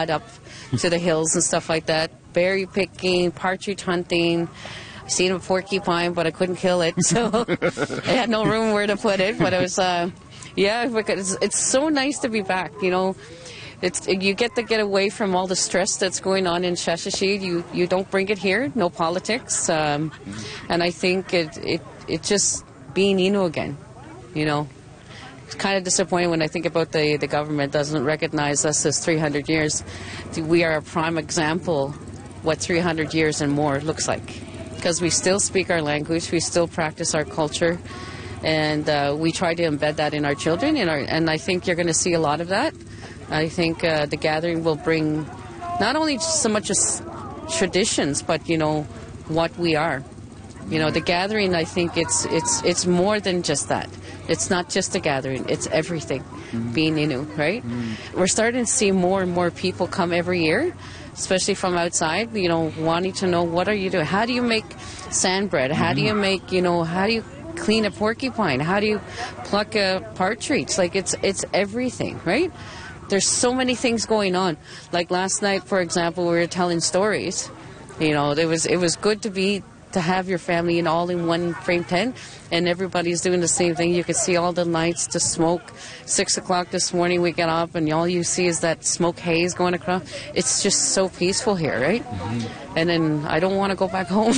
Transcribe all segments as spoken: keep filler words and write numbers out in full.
lot up to the hills and stuff like that. Berry picking, partridge hunting. I seen a porcupine, but I couldn't kill it, so I had no room where to put it. But it was, uh, yeah, it's, it's so nice to be back, you know. It's, you get to get away from all the stress that's going on in Shashasid. You you don't bring it here, no politics. Um, and I think it, it, it just being Innu again, you know. It's kind of disappointing when I think about the, the government doesn't recognize us as three hundred years. We are a prime example what three hundred years and more looks like. Because we still speak our language, we still practice our culture, and uh, we try to embed that in our children. In our, and I think you're going to see a lot of that. I think uh, the gathering will bring not only so much as traditions, but, you know, what we are. You know, the gathering, I think it's it's it's more than just that. It's not just a gathering, it's everything, mm. being Innu, right? Mm. We're starting to see more and more people come every year, especially from outside, you know, wanting to know, what are you doing? How do you make sand bread? How mm. do you make, you know, how do you clean a porcupine? How do you pluck a partridge? Like, it's it's everything, right? There's so many things going on. Like last night, for example, we were telling stories. You know, it was it was good to be to have your family in all in one frame tent, and everybody's doing the same thing. You could see all the lights, the smoke. Six o'clock this morning we get up, and all you see is that smoke haze going across. It's just so peaceful here, right? Mm-hmm. And then I don't want to go back home,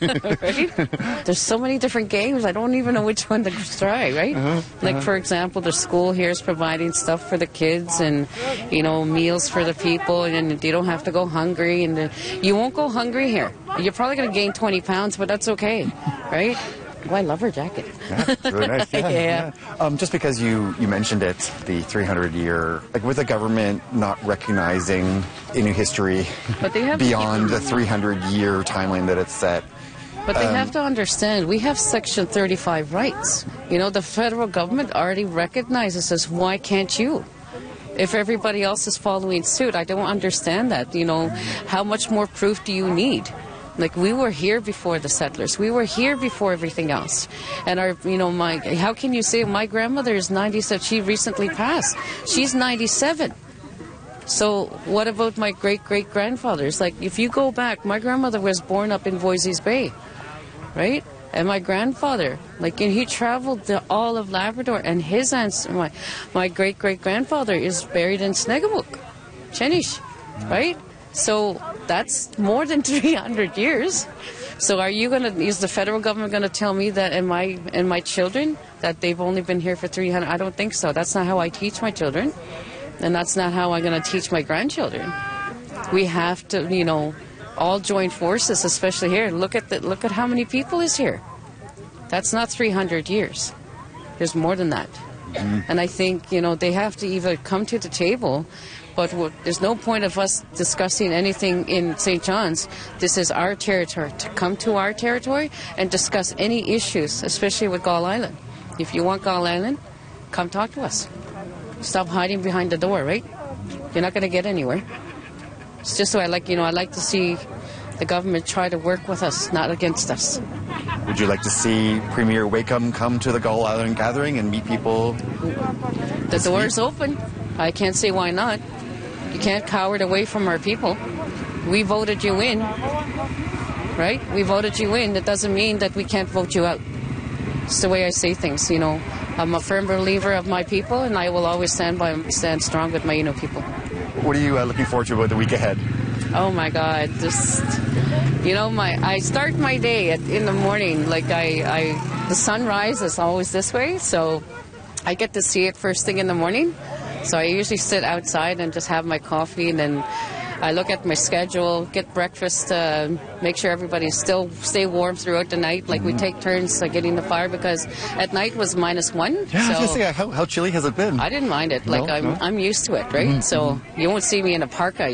right? There's so many different games. I don't even know which one to try, right? Uh-huh. Like, uh-huh. for example, the school here is providing stuff for the kids, and, you know, meals for the people, and you don't have to go hungry, and the, you won't go hungry here. You're probably going to gain twenty pounds, but that's okay, right? Oh, I love her jacket. Yeah, it's really nice. Yeah, yeah. yeah. Um, just because you, you mentioned it, the three hundred year, like with the government not recognizing Innu history but they have beyond the three hundred year timeline that it's set. But they um, have to understand, we have Section thirty-five rights. You know, the federal government already recognizes us. Why can't you? If everybody else is following suit, I don't understand that. You know, how much more proof do you need? Like, we were here before the settlers. We were here before everything else. And our, you know, my, how can you say my grandmother is ninety-seven? She recently passed. She's ninety-seven. So what about my great-great-grandfathers? Like, if you go back, my grandmother was born up in Voisey's Bay, right? And my grandfather, like, and he traveled to all of Labrador, and his ancestor, my, my great-great-grandfather is buried in Snegabuk, Chenish, right? So that's more than three hundred years. So are you going to, is the federal government going to tell me that, and my and my children, that they've only been here for three hundred? I don't think so. That's not how I teach my children. And that's not how I'm going to teach my grandchildren. We have to, you know, all join forces, especially here. Look at the, look at how many people is here. That's not three hundred years. There's more than that. Mm-hmm. And I think, you know, they have to either come to the table. But there's no point of us discussing anything in Saint John's. This is our territory. To come to our territory and discuss any issues, especially with Gull Island. If you want Gull Island, come talk to us. Stop hiding behind the door, right? You're not going to get anywhere. It's just so I like, you know, I like to see the government try to work with us, not against us. Would you like to see Premier Wakeham come to the Gull Island gathering and meet people? The door is open. I can't say why not. You can't cower away from our people. We voted you in, right? We voted you in. That doesn't mean that we can't vote you out. It's the way I say things, you know. I'm a firm believer of my people, and I will always stand by, stand strong with my Innu people. What are you uh, looking forward to about the week ahead? Oh my God, just, you know, my I start my day at, in the morning. Like I, I, the sunrise is always this way, so I get to see it first thing in the morning. So I usually sit outside and just have my coffee, and then I look at my schedule, get breakfast, uh, make sure everybody's still stay warm throughout the night. Like, mm-hmm. we take turns uh, getting the fire, because at night was minus one. Yeah, so I was gonna say, how, how chilly has it been? I didn't mind it. Like, no, I'm, no? I'm used to it, right? Mm-hmm. So you won't see me in a parka.